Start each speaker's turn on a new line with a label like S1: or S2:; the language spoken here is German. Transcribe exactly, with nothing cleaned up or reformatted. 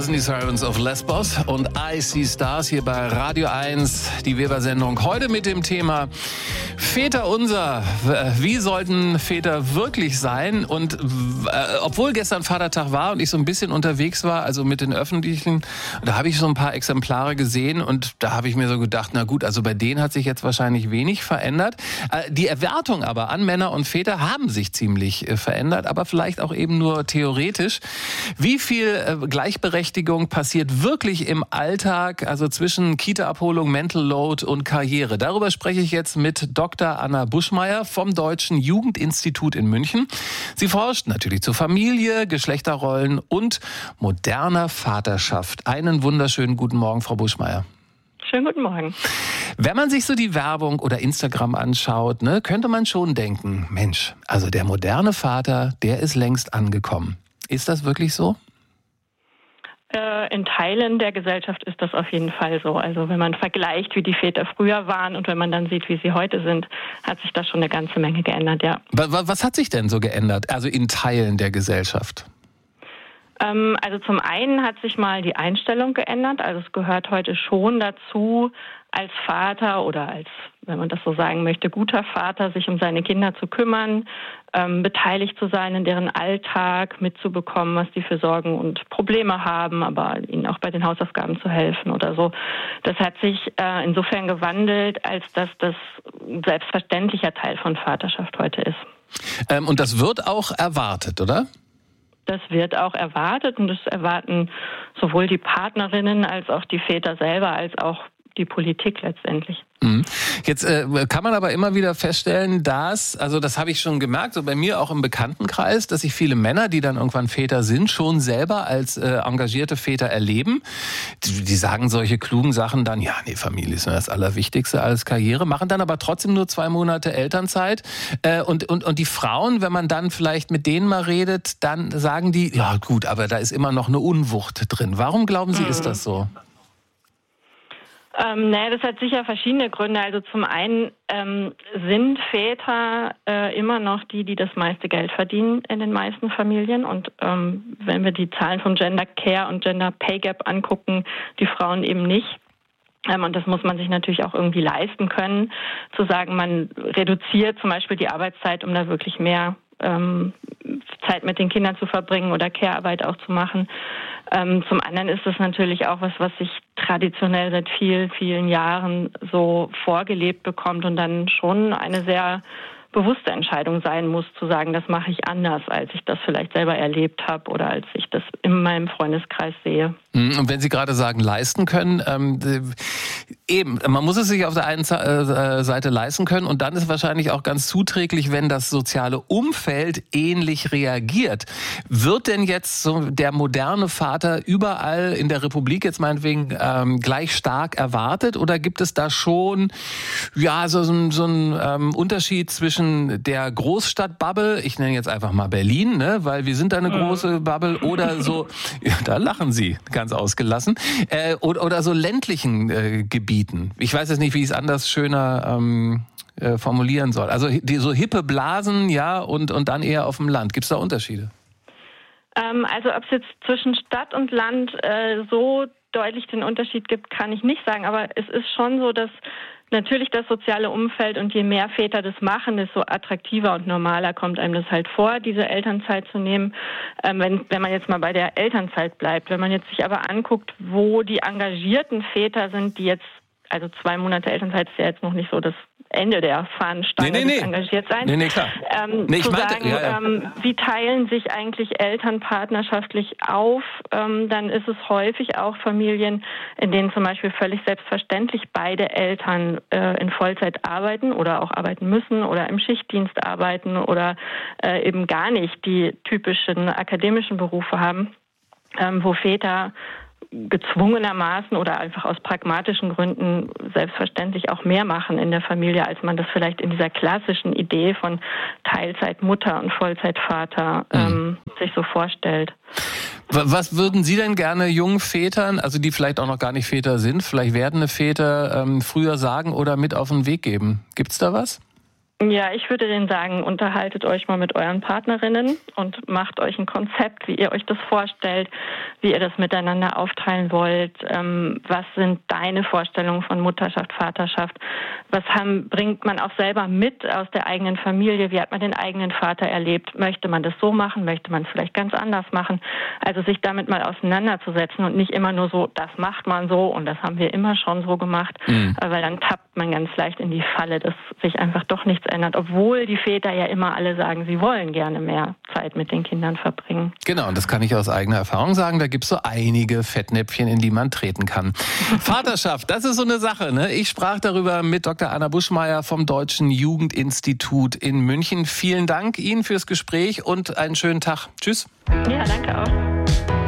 S1: Das sind die Sirens of Lesbos und I See Stars hier bei Radio eins, die Weber-Sendung. Heute mit dem Thema Väter unser. Wie sollten Väter wirklich sein? Und äh, obwohl gestern Vatertag war und ich so ein bisschen unterwegs war, also mit den Öffentlichen, da habe ich so ein paar Exemplare gesehen und da habe ich mir so gedacht, na gut, also bei denen hat sich jetzt wahrscheinlich wenig verändert. Äh, die Erwartungen aber an Männer und Väter haben sich ziemlich äh, verändert, aber vielleicht auch eben nur theoretisch. Wie viel äh, Gleichberechtigung passiert wirklich im Alltag, also zwischen Kita-Abholung, Mental Load und Karriere? Darüber spreche ich jetzt mit Doktor Anna Buschmeier vom Deutschen Jugendinstitut in München. Sie forscht natürlich zur Familie, Geschlechterrollen und moderner Vaterschaft. Einen wunderschönen guten Morgen, Frau Buschmeier.
S2: Schönen guten Morgen.
S1: Wenn man sich so die Werbung oder Instagram anschaut, ne, könnte man schon denken, Mensch, also der moderne Vater, der ist längst angekommen. Ist das wirklich so?
S2: In Teilen der Gesellschaft ist das auf jeden Fall so. Also wenn man vergleicht, wie die Väter früher waren und wenn man dann sieht, wie sie heute sind, hat sich da schon eine ganze Menge geändert, ja.
S1: Was hat sich denn so geändert, also in Teilen der Gesellschaft?
S2: Ähm, also zum einen hat sich mal die Einstellung geändert. Also es gehört heute schon dazu, als Vater oder als, wenn man das so sagen möchte, guter Vater, sich um seine Kinder zu kümmern, ähm, beteiligt zu sein in deren Alltag, mitzubekommen, was die für Sorgen und Probleme haben, aber ihnen auch bei den Hausaufgaben zu helfen oder so. Das hat sich äh, insofern gewandelt, als dass das ein selbstverständlicher Teil von Vaterschaft heute ist.
S1: Ähm, und das wird auch erwartet, oder?
S2: Das wird auch erwartet und das erwarten sowohl die Partnerinnen als auch die Väter selber, als auch die Politik letztendlich.
S1: Jetzt äh, kann man aber immer wieder feststellen, dass, also das habe ich schon gemerkt, so bei mir auch im Bekanntenkreis, dass sich viele Männer, die dann irgendwann Väter sind, schon selber als äh, engagierte Väter erleben. Die, die sagen solche klugen Sachen dann, ja, nee, Familie ist mir das Allerwichtigste, alles Karriere, machen dann aber trotzdem nur zwei Monate Elternzeit. Äh, und, und, und die Frauen, wenn man dann vielleicht mit denen mal redet, dann sagen die, ja gut, aber da ist immer noch eine Unwucht drin. Warum glauben Sie, mhm. ist das so?
S2: Ähm, naja, das hat sicher verschiedene Gründe. Also zum einen ähm, sind Väter äh, immer noch die, die das meiste Geld verdienen in den meisten Familien. Und ähm, wenn wir die Zahlen vom Gender Care und Gender Pay Gap angucken, die Frauen eben nicht. Ähm, und das muss man sich natürlich auch irgendwie leisten können, zu sagen, man reduziert zum Beispiel die Arbeitszeit, um da wirklich mehr ähm, Zeit mit den Kindern zu verbringen oder Care-Arbeit auch zu machen. Ähm, zum anderen ist es natürlich auch was, was sich traditionell seit vielen, vielen Jahren so vorgelebt bekommt und dann schon eine sehr bewusste Entscheidung sein muss, zu sagen, das mache ich anders, als ich das vielleicht selber erlebt habe oder als ich das in meinem Freundeskreis sehe.
S1: Und wenn Sie gerade sagen, leisten können, ähm, eben, man muss es sich auf der einen Seite leisten können und dann ist wahrscheinlich auch ganz zuträglich, wenn das soziale Umfeld ähnlich reagiert. Wird denn jetzt so der moderne Vater überall in der Republik jetzt meinetwegen ähm, gleich stark erwartet oder gibt es da schon ja so, so, so einen ähm, Unterschied zwischen der Großstadtbubble, ich nenne jetzt einfach mal Berlin, ne, weil wir sind da eine große Bubble, oder so, ja, da lachen Sie ganz ausgelassen, äh, oder, oder so ländlichen äh, Gebieten. Ich weiß jetzt nicht, wie ich es anders schöner ähm, äh, formulieren soll. Also die, so hippe Blasen, ja, und, und dann eher auf dem Land. Gibt es da Unterschiede?
S2: Ähm, also ob es jetzt zwischen Stadt und Land äh, so deutlich den Unterschied gibt, kann ich nicht sagen, aber es ist schon so, dass natürlich das soziale Umfeld und je mehr Väter das machen, desto attraktiver und normaler kommt einem das halt vor, diese Elternzeit zu nehmen. Ähm, wenn, wenn man jetzt mal bei der Elternzeit bleibt, wenn man jetzt sich aber anguckt, wo die engagierten Väter sind, die jetzt, also zwei Monate Elternzeit ist ja jetzt noch nicht so das Ende der Fahnenstange,
S1: nee, nee, nee.
S2: engagiert sein.
S1: Nee, nee, klar.
S2: Ähm,
S1: nee, ich
S2: zu
S1: meinte,
S2: sagen,
S1: ja, ja.
S2: Ähm, wie teilen sich eigentlich Eltern partnerschaftlich auf, ähm, dann ist es häufig auch Familien, in denen zum Beispiel völlig selbstverständlich beide Eltern äh, in Vollzeit arbeiten oder auch arbeiten müssen oder im Schichtdienst arbeiten oder äh, eben gar nicht die typischen akademischen Berufe haben, ähm, wo Väter gezwungenermaßen oder einfach aus pragmatischen Gründen selbstverständlich auch mehr machen in der Familie, als man das vielleicht in dieser klassischen Idee von Teilzeitmutter und Vollzeitvater ähm, mhm. sich so vorstellt.
S1: Was würden Sie denn gerne jungen Vätern, also die vielleicht auch noch gar nicht Väter sind, vielleicht werdende Väter, ähm, früher sagen oder mit auf den Weg geben? Gibt's da was?
S2: Ja, ich würde denen sagen, unterhaltet euch mal mit euren Partnerinnen und macht euch ein Konzept, wie ihr euch das vorstellt, wie ihr das miteinander aufteilen wollt. Ähm, was sind deine Vorstellungen von Mutterschaft, Vaterschaft? Was haben, bringt man auch selber mit aus der eigenen Familie? Wie hat man den eigenen Vater erlebt? Möchte man das so machen? Möchte man es vielleicht ganz anders machen? Also sich damit mal auseinanderzusetzen und nicht immer nur so, das macht man so und das haben wir immer schon so gemacht, mhm. weil dann tappt man ganz leicht in die Falle, dass sich einfach doch nichts ändert, obwohl die Väter ja immer alle sagen, sie wollen gerne mehr Zeit mit den Kindern verbringen.
S1: Genau, und das kann ich aus eigener Erfahrung sagen, da gibt es so einige Fettnäpfchen, in die man treten kann. Vaterschaft, das ist so eine Sache, ne? Ich sprach darüber mit Doktor Anna Buschmeier vom Deutschen Jugendinstitut in München. Vielen Dank Ihnen fürs Gespräch und einen schönen Tag. Tschüss.
S2: Ja, danke auch.